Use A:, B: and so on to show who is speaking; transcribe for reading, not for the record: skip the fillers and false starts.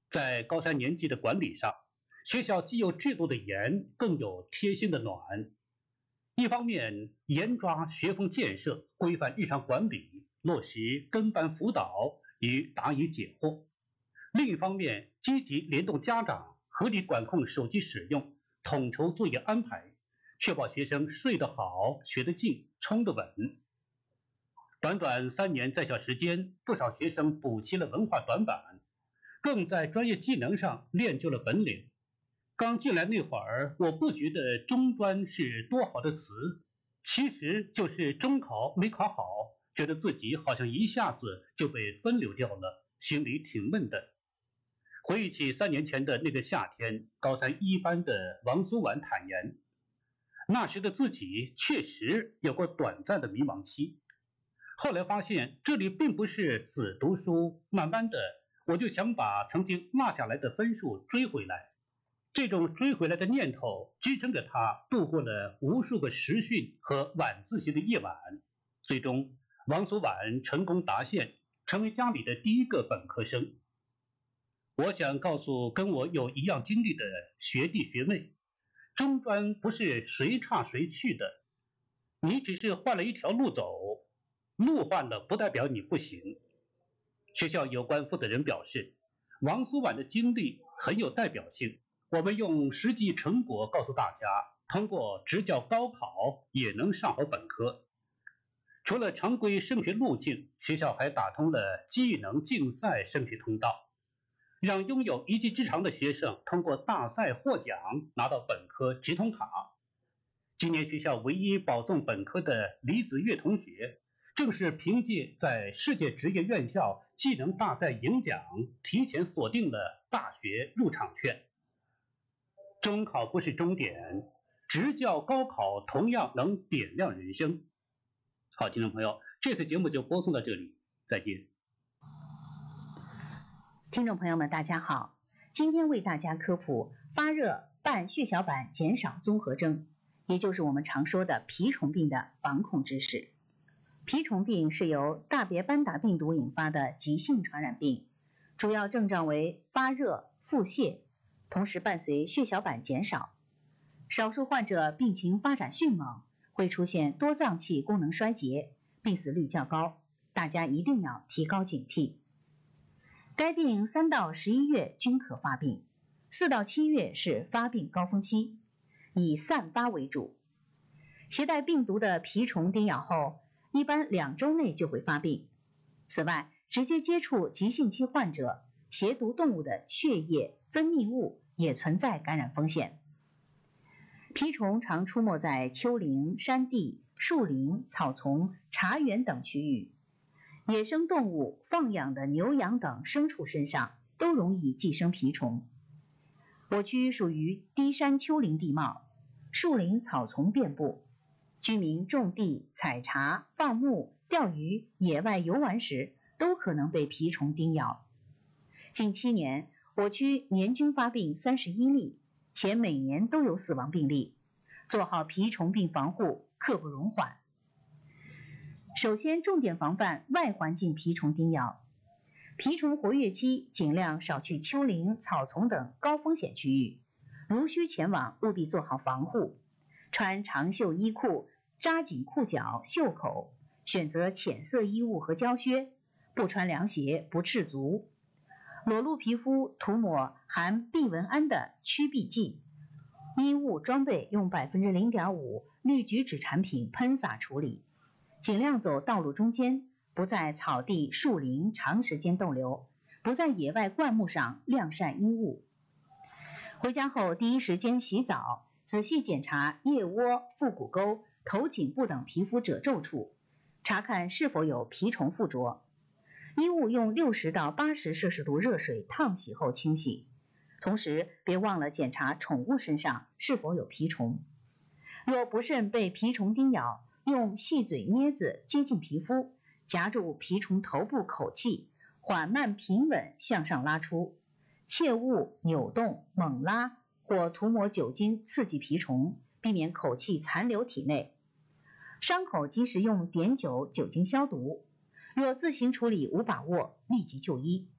A: 在高三年级的管理上，学校既有制度的严，更有贴心的暖。一方面严抓学风建设，规范日常管理，落实跟班辅导与答疑解惑；另一方面积极联动家长，合理管控手机使用，统筹作业安排，确保学生睡得好、学得进、冲得稳。短短3年在校时间，不少学生补齐了文化短板，更在专业技能上练就了本领。刚进来那会儿，我不觉得中专是多好的词，其实就是中考没考好，觉得自己好像一下子就被分流掉了，心里挺闷的。回忆起3年前的那个夏天，高三一班的王苏婉坦言，那时的自己确实有过短暂的迷茫期，后来发现这里并不是死读书，慢慢的我就想把曾经落下来的分数追回来。这种追回来的念头支撑着他度过了无数个实训和晚自习的夜晚，最终王苏婉成功达线，成为家里的第一个本科生。我想告诉跟我有一样经历的学弟学妹，中专不是谁差谁去的，你只是换了一条路走，路换了不代表你不行。学校有关负责人表示，王苏婉的经历很有代表性，我们用实际成果告诉大家，通过职教高考也能上好本科。除了常规升学路径，学校还打通了技能竞赛升学通道，让拥有一技之长的学生通过大赛获奖，拿到本科直通卡。今年学校唯一保送本科的李子月同学，正是凭借在世界职业院校技能大赛赢奖，提前锁定了大学入场券。中考不是终点，职教高考同样能点亮人生。好，听众朋友，这次节目就播送到这里，再见。
B: 听众朋友们，大家好，今天为大家科普发热伴血小板减少综合征，也就是我们常说的蜱虫病的防控知识。蜱虫病是由大别班达病毒引发的急性传染病，主要症状为发热、腹泻，同时伴随血小板减少。少数患者病情发展迅猛，会出现多脏器功能衰竭，病死率较高，大家一定要提高警惕。该病3到11月均可发病，4到7月是发病高峰期，以散发为主。携带病毒的蜱虫叮咬后，一般2周内就会发病。此外，直接接触急性期患者，携毒动物的血液、分泌物也存在感染风险。蜱虫常出没在丘陵、山地、树林、草丛、茶园等区域，野生动物、放养的牛羊等牲畜身上都容易寄生蜱虫。我区属于低山丘陵地貌，树林草丛遍布，居民种地、采茶、放牧、钓鱼、野外游玩时都可能被蜱虫叮咬。近7年，我区年均发病31例，且每年都有死亡病例，做好蜱虫病防护刻不容缓。首先，重点防范外环境蜱虫叮咬。蜱虫活跃期尽量少去丘陵、草丛等高风险区域，如需前往，务必做好防护，穿长袖衣裤，扎紧裤脚、袖口，选择浅色衣物和胶靴，不穿凉鞋，不赤足。裸露皮肤涂抹含避蚊胺的驱避剂，衣物装备用 0.5% 氯菊酯产品喷洒处理，尽量走道路中间，不在草地、树林长时间逗留，不在野外灌木上晾晒衣物。回家后第一时间洗澡，仔细检查腋窝、腹股沟、头颈部等皮肤褶皱处，查看是否有蜱虫附着。衣物用60到80摄氏度热水烫洗后清洗，同时别忘了检查宠物身上是否有蜱虫。若不慎被蜱虫叮咬，用细嘴镊子接近皮肤，夹住蜱虫头部口气，缓慢平稳向上拉出，切勿扭动、猛拉或涂抹酒精刺激蜱虫，避免口气残留体内。伤口及时用碘酒酒精消毒，若自行处理无把握，立即就医。